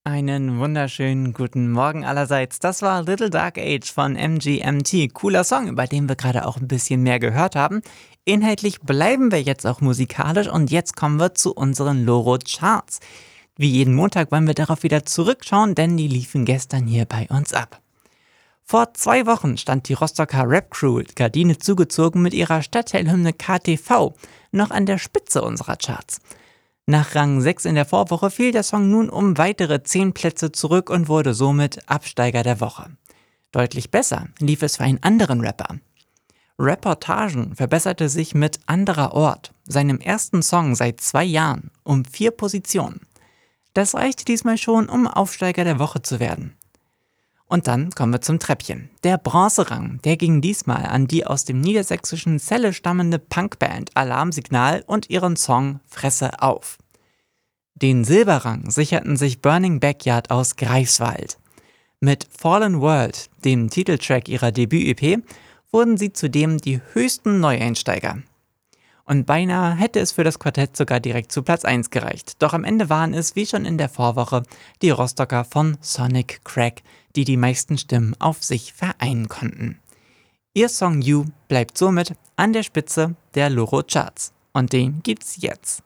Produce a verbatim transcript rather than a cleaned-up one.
Einen wunderschönen guten Morgen allerseits. Das war Little Dark Age von M G M T. Cooler Song, über den wir gerade auch ein bisschen mehr gehört haben. Inhaltlich bleiben wir jetzt auch musikalisch und jetzt kommen wir zu unseren Loro Charts. Wie jeden Montag wollen wir darauf wieder zurückschauen, denn die liefen gestern hier bei uns ab. Vor zwei Wochen stand die Rostocker Rap-Crew, Gardine zugezogen, mit ihrer Stadtteilhymne K T V noch an der Spitze unserer Charts. Nach Rang sechs in der Vorwoche fiel der Song nun um weitere zehn Plätze zurück und wurde somit Absteiger der Woche. Deutlich besser lief es für einen anderen Rapper. Reportagen verbesserte sich mit Anderer Ort, seinem ersten Song seit zwei Jahren, um vier Positionen. Das reichte diesmal schon, um Aufsteiger der Woche zu werden. Und dann kommen wir zum Treppchen. Der Bronzerang, der ging diesmal an die aus dem niedersächsischen Celle stammende Punkband Alarmsignal und ihren Song Fresse auf. Den Silberrang sicherten sich Burning Backyard aus Greifswald. Mit Fallen World, dem Titeltrack ihrer Debüt-E P, wurden sie zudem die höchsten Neueinsteiger. Und beinahe hätte es für das Quartett sogar direkt zu Platz eins gereicht. Doch am Ende waren es, wie schon in der Vorwoche, die Rostocker von Sonic Crack, die die meisten Stimmen auf sich vereinen konnten. Ihr Song You bleibt somit an der Spitze der Loro Charts. Und den gibt's jetzt.